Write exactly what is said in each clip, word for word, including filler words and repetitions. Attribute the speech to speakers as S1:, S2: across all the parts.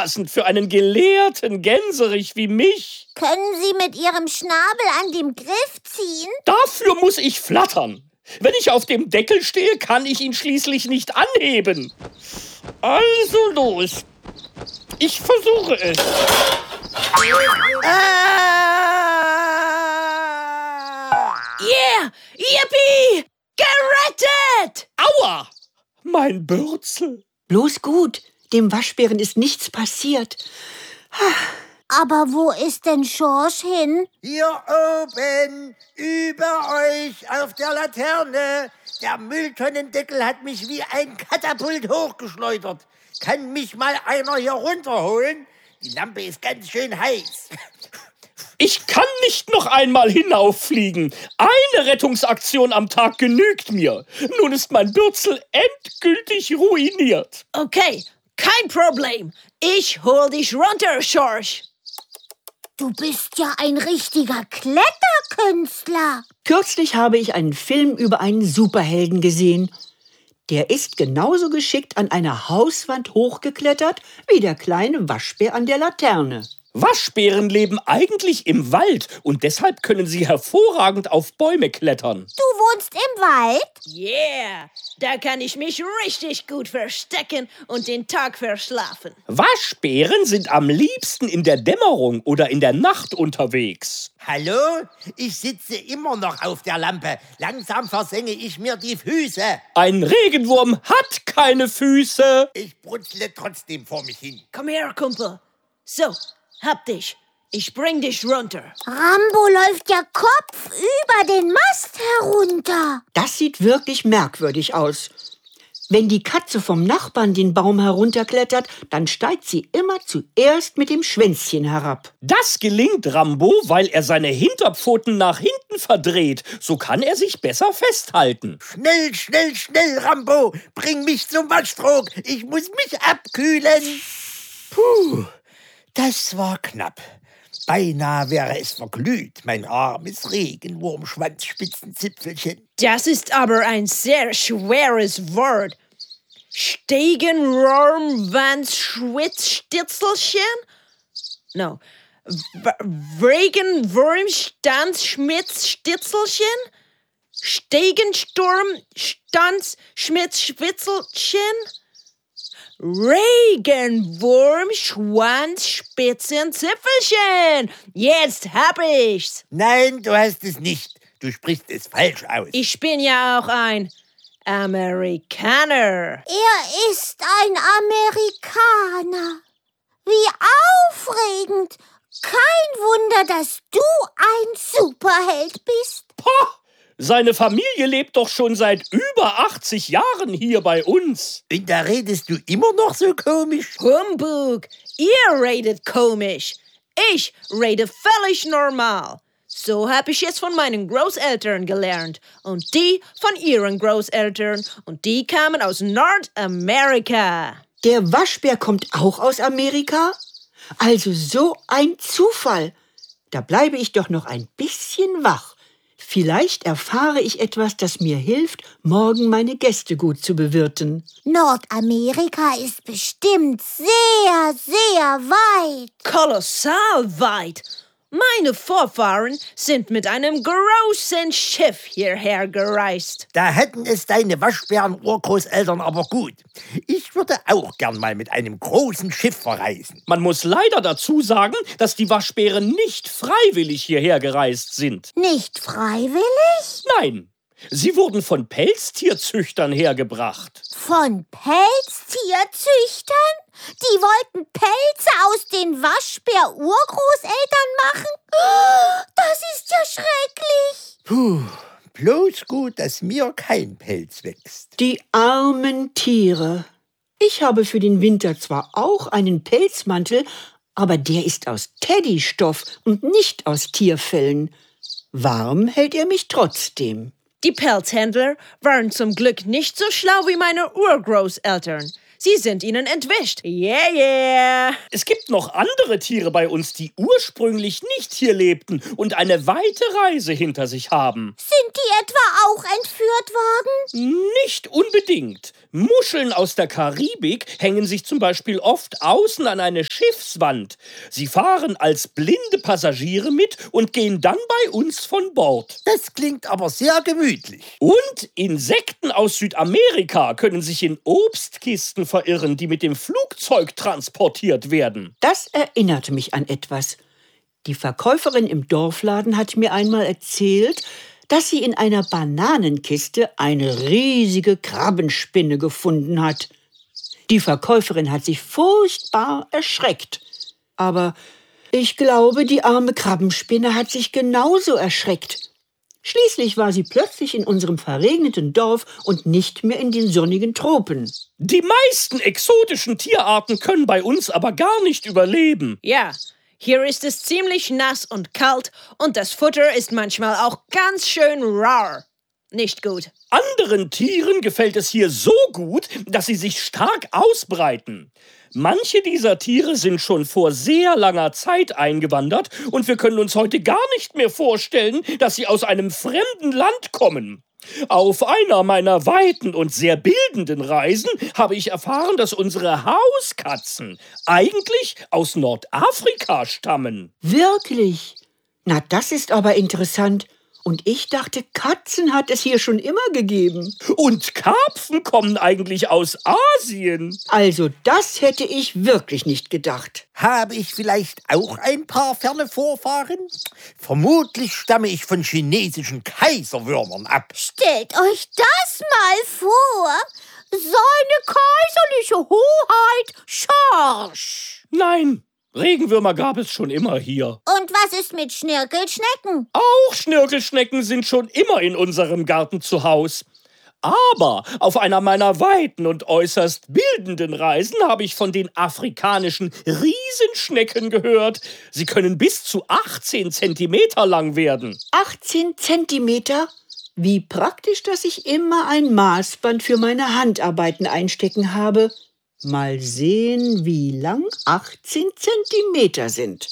S1: unpassend für einen gelehrten Gänserich wie mich.
S2: Können Sie mit Ihrem Schnabel an dem Griff ziehen?
S1: Dafür muss ich flattern. Wenn ich auf dem Deckel stehe, kann ich ihn schließlich nicht anheben. Also los. Ich versuche es.
S3: Ah! Yeah! Yippie! Gerettet!
S1: Aua! Mein Bürzel.
S4: Bloß gut, dem Waschbären ist nichts passiert.
S2: Aber wo ist denn Schorsch hin?
S5: Hier oben, über euch, auf der Laterne. Der Mülltonnendeckel hat mich wie ein Katapult hochgeschleudert. Kann mich mal einer hier runterholen? Die Lampe ist ganz schön heiß.
S1: Ich kann nicht noch einmal hinauffliegen. Eine Rettungsaktion am Tag genügt mir. Nun ist mein Bürzel endgültig ruiniert.
S3: Okay, kein Problem. Ich hol dich runter, Schorsch.
S2: Du bist ja ein richtiger Kletterkünstler.
S4: Kürzlich habe ich einen Film über einen Superhelden gesehen. Der ist genauso geschickt an einer Hauswand hochgeklettert wie der kleine Waschbär an der Laterne.
S1: Waschbären leben eigentlich im Wald und deshalb können sie hervorragend auf Bäume klettern.
S2: Du wohnst im Wald?
S3: Yeah, da kann ich mich richtig gut verstecken und den Tag verschlafen.
S1: Waschbären sind am liebsten in der Dämmerung oder in der Nacht unterwegs.
S5: Hallo? Ich sitze immer noch auf der Lampe. Langsam versenge ich mir die Füße.
S1: Ein Regenwurm hat keine Füße.
S5: Ich brutzle trotzdem vor mich hin.
S3: Komm her, Kumpel. So, hab dich. Ich bring dich runter.
S2: Rambo läuft ja kopfüber den Mast herunter.
S4: Das sieht wirklich merkwürdig aus. Wenn die Katze vom Nachbarn den Baum herunterklettert, dann steigt sie immer zuerst mit dem Schwänzchen herab.
S1: Das gelingt Rambo, weil er seine Hinterpfoten nach hinten verdreht. So kann er sich besser festhalten.
S5: Schnell, schnell, schnell, Rambo. Bring mich zum Waschtrog. Ich muss mich abkühlen. Puh, das war knapp. Beinahe wäre es verglüht, mein armes Regenwurmschwanzspitzenzipfelchen.
S3: Das ist aber ein sehr schweres Wort. Stegenwurmwanzschwitzstitzelchen? No. Regenwurmstanzschmitzstitzelchen? Stegensturmstanzschmitzspitzelchen? Regenwurmschwanzspitzenzipfelchen. Jetzt hab ich's.
S5: Nein, du hast es nicht. Du sprichst es falsch aus.
S3: Ich bin ja auch ein Amerikaner.
S2: Er ist ein Amerikaner. Wie aufregend. Kein Wunder, dass du ein Superheld bist.
S1: Poh! Seine Familie lebt doch schon seit über achtzig Jahren hier bei uns.
S5: Und da redest du immer noch so komisch?
S3: Humbug, ihr redet komisch. Ich rede völlig normal. So habe ich es von meinen Großeltern gelernt. Und die von ihren Großeltern. Und die kamen aus Nordamerika.
S4: Der Waschbär kommt auch aus Amerika? Also so ein Zufall. Da bleibe ich doch noch ein bisschen wach. Vielleicht erfahre ich etwas, das mir hilft, morgen meine Gäste gut zu bewirten.
S2: Nordamerika ist bestimmt sehr, sehr weit.
S3: Kolossal weit. Meine Vorfahren sind mit einem großen Schiff hierher gereist.
S5: Da hätten es deine Waschbären-Urgroßeltern aber gut. Ich würde auch gern mal mit einem großen Schiff verreisen.
S1: Man muss leider dazu sagen, dass die Waschbären nicht freiwillig hierher gereist sind.
S2: Nicht freiwillig?
S1: Nein, sie wurden von Pelztierzüchtern hergebracht.
S2: Von Pelztierzüchtern? Die wollten Pelze aus den Waschbär-Urgroßeltern machen? Das ist ja schrecklich.
S5: Puh, bloß gut, dass mir kein Pelz wächst.
S4: Die armen Tiere. Ich habe für den Winter zwar auch einen Pelzmantel, aber der ist aus Teddystoff und nicht aus Tierfellen. Warm hält er mich trotzdem.
S3: Die Pelzhändler waren zum Glück nicht so schlau wie meine Urgroßeltern. Sie sind ihnen entwischt. Yeah, yeah.
S1: Es gibt noch andere Tiere bei uns, die ursprünglich nicht hier lebten und eine weite Reise hinter sich haben.
S2: Sind die etwa auch entführt worden?
S1: Nicht unbedingt. Muscheln aus der Karibik hängen sich zum Beispiel oft außen an eine Schiffswand. Sie fahren als blinde Passagiere mit und gehen dann bei uns von Bord.
S5: Das klingt aber sehr gemütlich.
S1: Und Insekten aus Südamerika können sich in Obstkisten verirren, die mit dem Flugzeug transportiert werden.
S4: Das erinnerte mich an etwas. Die Verkäuferin im Dorfladen hat mir einmal erzählt, dass sie in einer Bananenkiste eine riesige Krabbenspinne gefunden hat. Die Verkäuferin hat sich furchtbar erschreckt. Aber ich glaube, die arme Krabbenspinne hat sich genauso erschreckt. Schließlich war sie plötzlich in unserem verregneten Dorf und nicht mehr in den sonnigen Tropen.
S1: Die meisten exotischen Tierarten können bei uns aber gar nicht überleben.
S3: Ja, hier ist es ziemlich nass und kalt und das Futter ist manchmal auch ganz schön rar. Nicht gut.
S1: Anderen Tieren gefällt es hier so gut, dass sie sich stark ausbreiten. Manche dieser Tiere sind schon vor sehr langer Zeit eingewandert und wir können uns heute gar nicht mehr vorstellen, dass sie aus einem fremden Land kommen. Auf einer meiner weiten und sehr bildenden Reisen habe ich erfahren, dass unsere Hauskatzen eigentlich aus Nordafrika stammen.
S4: Wirklich? Na, das ist aber interessant. Und ich dachte, Katzen hat es hier schon immer gegeben.
S1: Und Karpfen kommen eigentlich aus Asien.
S4: Also das hätte ich wirklich nicht gedacht.
S5: Habe ich vielleicht auch ein paar ferne Vorfahren? Vermutlich stamme ich von chinesischen Kaiserwürmern ab.
S2: Stellt euch das mal vor. Seine kaiserliche Hoheit Schorsch.
S1: Nein, Regenwürmer gab es schon immer hier.
S2: Und was ist mit Schnirkelschnecken?
S1: Auch Schnirkelschnecken sind schon immer in unserem Garten zu Haus. Aber auf einer meiner weiten und äußerst bildenden Reisen habe ich von den afrikanischen Riesenschnecken gehört. Sie können bis zu achtzehn Zentimeter lang werden.
S4: achtzehn Zentimeter? Wie praktisch, dass ich immer ein Maßband für meine Handarbeiten einstecken habe. Mal sehen, wie lang achtzehn Zentimeter sind.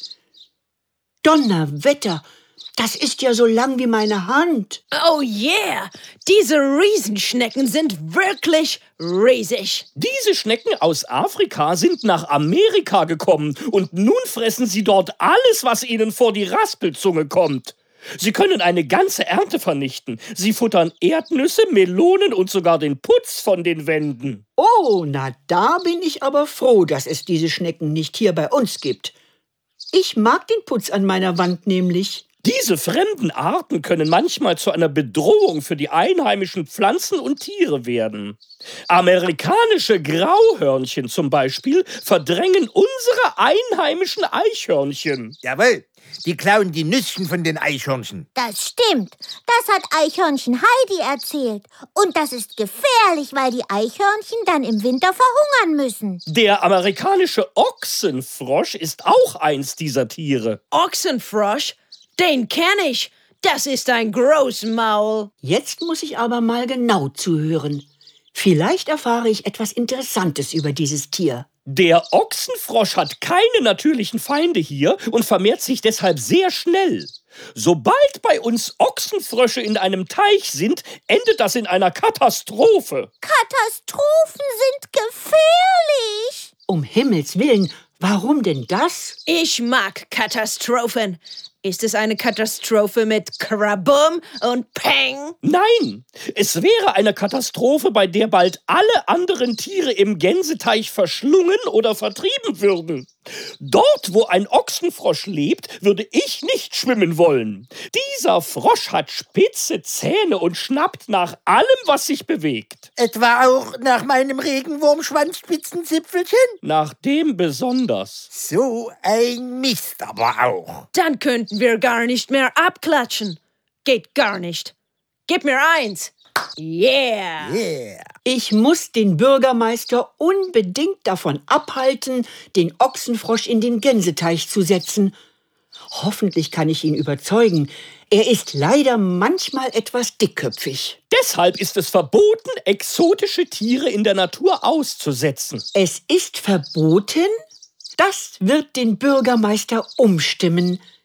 S4: Donnerwetter, das ist ja so lang wie meine Hand.
S3: Oh yeah, diese Riesenschnecken sind wirklich riesig.
S1: Diese Schnecken aus Afrika sind nach Amerika gekommen und nun fressen sie dort alles, was ihnen vor die Raspelzunge kommt. Sie können eine ganze Ernte vernichten. Sie futtern Erdnüsse, Melonen und sogar den Putz von den Wänden.
S4: Oh, na da bin ich aber froh, dass es diese Schnecken nicht hier bei uns gibt. Ich mag den Putz an meiner Wand nämlich.
S1: Diese fremden Arten können manchmal zu einer Bedrohung für die einheimischen Pflanzen und Tiere werden. Amerikanische Grauhörnchen zum Beispiel verdrängen unsere einheimischen Eichhörnchen.
S5: Jawohl, die klauen die Nüsschen von den Eichhörnchen.
S2: Das stimmt. Das hat Eichhörnchen Heidi erzählt. Und das ist gefährlich, weil die Eichhörnchen dann im Winter verhungern müssen.
S1: Der amerikanische Ochsenfrosch ist auch eins dieser Tiere.
S3: Ochsenfrosch? Den kenn ich. Das ist ein Großmaul.
S4: Jetzt muss ich aber mal genau zuhören. Vielleicht erfahre ich etwas Interessantes über dieses Tier.
S1: Der Ochsenfrosch hat keine natürlichen Feinde hier und vermehrt sich deshalb sehr schnell. Sobald bei uns Ochsenfrösche in einem Teich sind, endet das in einer Katastrophe.
S2: Katastrophen sind gefährlich.
S4: Um Himmels Willen, warum denn das?
S3: Ich mag Katastrophen. Ist es eine Katastrophe mit Krabum und Peng?
S1: Nein, es wäre eine Katastrophe, bei der bald alle anderen Tiere im Gänseteich verschlungen oder vertrieben würden. Dort, wo ein Ochsenfrosch lebt, würde ich nicht schwimmen wollen. Dieser Frosch hat spitze Zähne und schnappt nach allem, was sich bewegt.
S5: Etwa auch nach meinem Regenwurmschwanzspitzenzipfelchen?
S1: Nach dem besonders.
S5: So ein Mist aber auch.
S3: Dann könnten wir gar nicht mehr abklatschen. Geht gar nicht. Gib mir eins. Yeah.
S5: Yeah.
S4: Ich muss den Bürgermeister unbedingt davon abhalten, den Ochsenfrosch in den Gänseteich zu setzen. Hoffentlich kann ich ihn überzeugen. Er ist leider manchmal etwas dickköpfig.
S1: Deshalb ist es verboten, exotische Tiere in der Natur auszusetzen.
S4: Es ist verboten? Das wird den Bürgermeister umstimmen.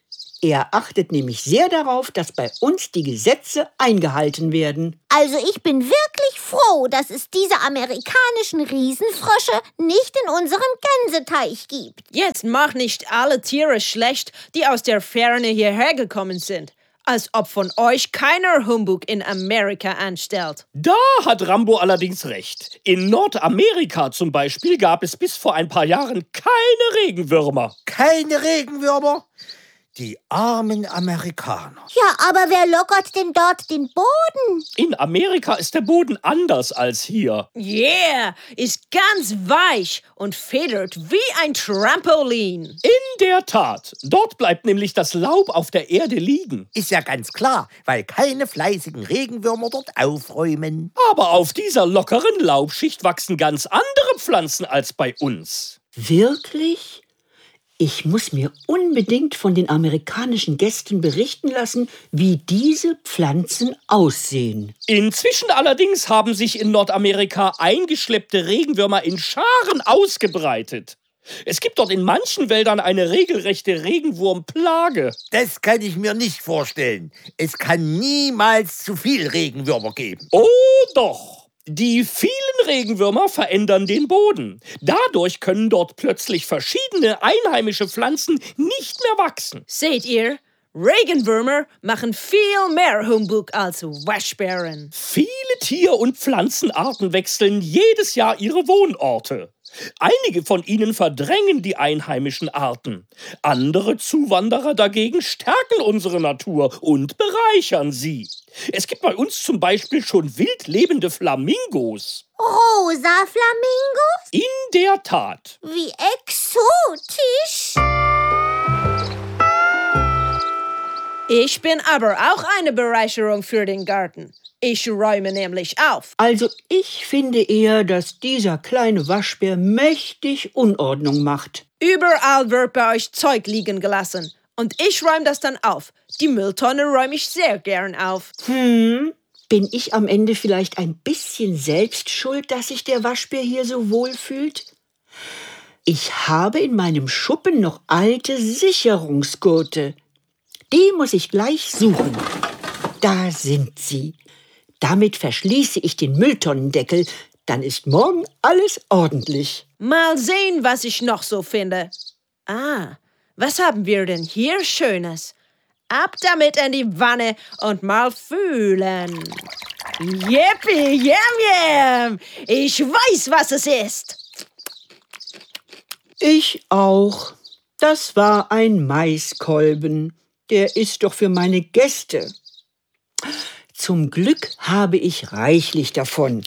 S4: Er achtet nämlich sehr darauf, dass bei uns die Gesetze eingehalten werden.
S2: Also ich bin wirklich froh, dass es diese amerikanischen Riesenfrösche nicht in unserem Gänseteich gibt.
S3: Jetzt mach nicht alle Tiere schlecht, die aus der Ferne hierher gekommen sind. Als ob von euch keiner Humbug in Amerika anstellt.
S1: Da hat Rambo allerdings recht. In Nordamerika zum Beispiel gab es bis vor ein paar Jahren keine Regenwürmer.
S5: Keine Regenwürmer? Die armen Amerikaner.
S2: Ja, aber wer lockert denn dort den Boden?
S1: In Amerika ist der Boden anders als hier.
S3: Yeah, ist ganz weich und federt wie ein Trampolin.
S1: In der Tat. Dort bleibt nämlich das Laub auf der Erde liegen.
S5: Ist ja ganz klar, weil keine fleißigen Regenwürmer dort aufräumen.
S1: Aber auf dieser lockeren Laubschicht wachsen ganz andere Pflanzen als bei uns.
S4: Wirklich? Ich muss mir unbedingt von den amerikanischen Gästen berichten lassen, wie diese Pflanzen aussehen.
S1: Inzwischen allerdings haben sich in Nordamerika eingeschleppte Regenwürmer in Scharen ausgebreitet. Es gibt dort in manchen Wäldern eine regelrechte Regenwurmplage.
S5: Das kann ich mir nicht vorstellen. Es kann niemals zu viel Regenwürmer geben.
S1: Oh doch! Die vielen Regenwürmer verändern den Boden. Dadurch können dort plötzlich verschiedene einheimische Pflanzen nicht mehr wachsen.
S3: Seht ihr? Regenwürmer machen viel mehr Humbug als Waschbären.
S1: Viele Tier- und Pflanzenarten wechseln jedes Jahr ihre Wohnorte. Einige von ihnen verdrängen die einheimischen Arten. Andere Zuwanderer dagegen stärken unsere Natur und bereichern sie. Es gibt bei uns zum Beispiel schon wild lebende Flamingos.
S2: Rosa Flamingos?
S1: In der Tat.
S2: Wie exotisch.
S3: Ich bin aber auch eine Bereicherung für den Garten. Ich räume nämlich auf.
S4: Also ich finde eher, dass dieser kleine Waschbär mächtig Unordnung macht.
S3: Überall wird bei euch Zeug liegen gelassen. Und ich räume das dann auf. Die Mülltonne räume ich sehr gern auf.
S4: Hm, bin ich am Ende vielleicht ein bisschen selbst schuld, dass sich der Waschbär hier so wohl fühlt? Ich habe in meinem Schuppen noch alte Sicherungsgurte. Die muss ich gleich suchen. Da sind sie. Damit verschließe ich den Mülltonnendeckel. Dann ist morgen alles ordentlich.
S3: Mal sehen, was ich noch so finde. Ah, was haben wir denn hier Schönes? Ab damit in die Wanne und mal fühlen. Yippie, yam, yam. Ich weiß, was es ist.
S4: Ich auch. Das war ein Maiskolben. Der ist doch für meine Gäste. Zum Glück habe ich reichlich davon.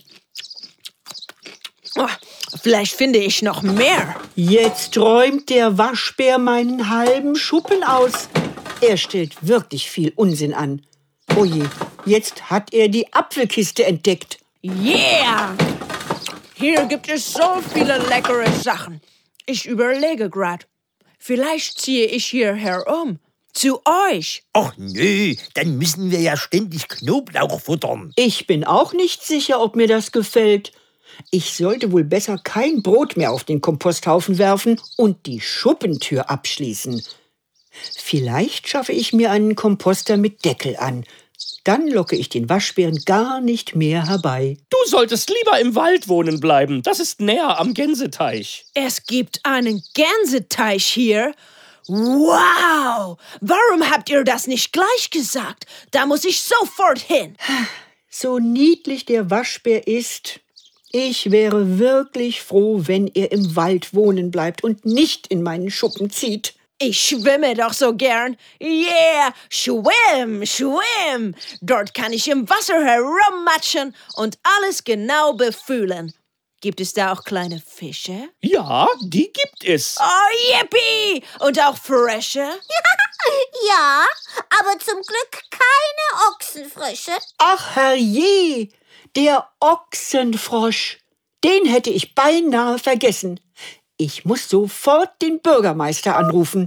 S3: Oh, vielleicht finde ich noch mehr.
S4: Jetzt räumt der Waschbär meinen halben Schuppen aus. Er stellt wirklich viel Unsinn an. Oje, jetzt hat er die Apfelkiste entdeckt.
S3: Yeah! Hier gibt es so viele leckere Sachen. Ich überlege gerade, vielleicht ziehe ich hierher um. Zu euch.
S5: Ach nö, dann müssen wir ja ständig Knoblauch futtern.
S4: Ich bin auch nicht sicher, ob mir das gefällt. Ich sollte wohl besser kein Brot mehr auf den Komposthaufen werfen und die Schuppentür abschließen. Vielleicht schaffe ich mir einen Komposter mit Deckel an. Dann locke ich den Waschbären gar nicht mehr herbei.
S1: Du solltest lieber im Wald wohnen bleiben. Das ist näher am Gänseteich.
S3: Es gibt einen Gänseteich hier. Wow! Warum habt ihr das nicht gleich gesagt? Da muss ich sofort hin.
S4: So niedlich der Waschbär ist, ich wäre wirklich froh, wenn er im Wald wohnen bleibt und nicht in meinen Schuppen zieht.
S3: Ich schwimme doch so gern. Yeah, schwimm, schwimm. Dort kann ich im Wasser herummatschen und alles genau befühlen. Gibt es da auch kleine Fische?
S1: Ja, die gibt es.
S3: Oh, yippie! Und auch Frösche?
S2: Ja, aber zum Glück keine Ochsenfrösche.
S4: Ach herrje, der Ochsenfrosch. Den hätte ich beinahe vergessen. Ich muss sofort den Bürgermeister anrufen.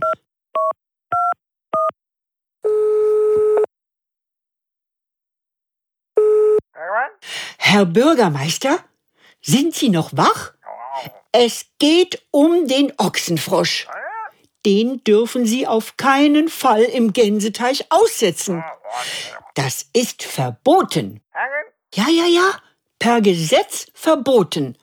S4: Herr Bürgermeister, sind Sie noch wach? Es geht um den Ochsenfrosch. Den dürfen Sie auf keinen Fall im Gänseteich aussetzen. Das ist verboten. Ja, ja, ja, per Gesetz verboten.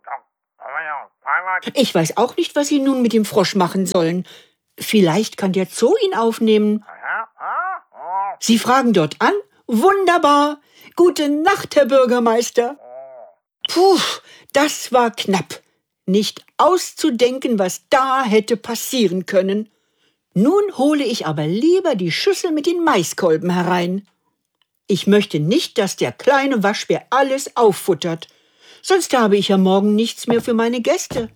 S4: Ich weiß auch nicht, was Sie nun mit dem Frosch machen sollen. Vielleicht kann der Zoo ihn aufnehmen. Sie fragen dort an? Wunderbar. Gute Nacht, Herr Bürgermeister. Puh, das war knapp. Nicht auszudenken, was da hätte passieren können. Nun hole ich aber lieber die Schüssel mit den Maiskolben herein. Ich möchte nicht, dass der kleine Waschbär alles auffuttert. Sonst habe ich ja morgen nichts mehr für meine Gäste.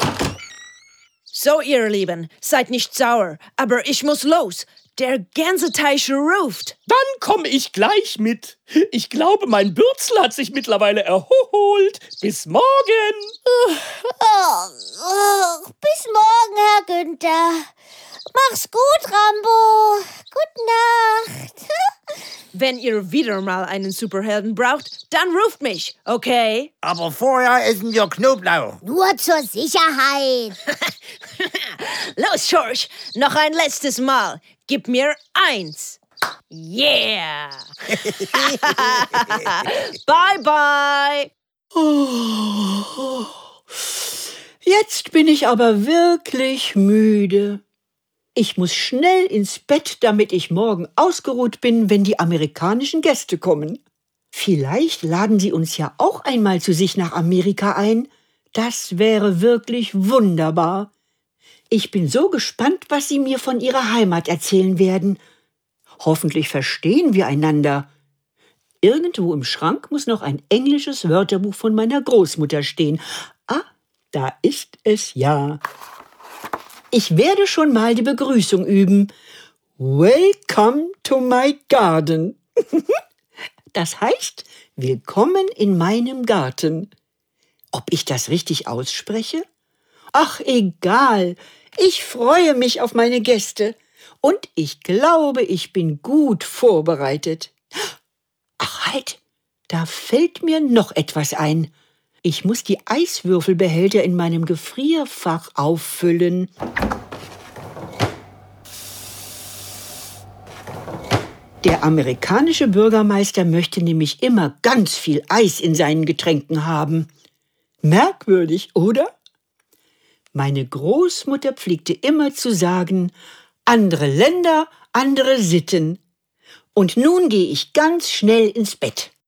S3: So, ihr Lieben, seid nicht sauer, aber ich muss los. Der Gänseteich ruft.
S1: Dann komme ich gleich mit. Ich glaube, mein Bürzel hat sich mittlerweile erholt. Bis morgen.
S2: Oh, oh, bis morgen, Herr Günther. Mach's gut, Rambo. Gute Nacht.
S3: Wenn ihr wieder mal einen Superhelden braucht, dann ruft mich, okay?
S5: Aber vorher essen wir Knoblauch.
S2: Nur zur Sicherheit.
S3: Los, George, noch ein letztes Mal. Gib mir eins. Yeah! Bye, bye!
S4: Oh, jetzt bin ich aber wirklich müde. Ich muss schnell ins Bett, damit ich morgen ausgeruht bin, wenn die amerikanischen Gäste kommen. Vielleicht laden sie uns ja auch einmal zu sich nach Amerika ein. Das wäre wirklich wunderbar. Ich bin so gespannt, was sie mir von ihrer Heimat erzählen werden. Hoffentlich verstehen wir einander. Irgendwo im Schrank muss noch ein englisches Wörterbuch von meiner Großmutter stehen. Ah, da ist es ja. Ich werde schon mal die Begrüßung üben. Welcome to my garden. Das heißt, willkommen in meinem Garten. Ob ich das richtig ausspreche? Ach, egal. Ich freue mich auf meine Gäste. Und ich glaube, ich bin gut vorbereitet. Ach halt, da fällt mir noch etwas ein. Ich muss die Eiswürfelbehälter in meinem Gefrierfach auffüllen. Der amerikanische Bürgermeister möchte nämlich immer ganz viel Eis in seinen Getränken haben. Merkwürdig, oder? Meine Großmutter pflegte immer zu sagen, andere Länder, andere Sitten. Und nun gehe ich ganz schnell ins Bett.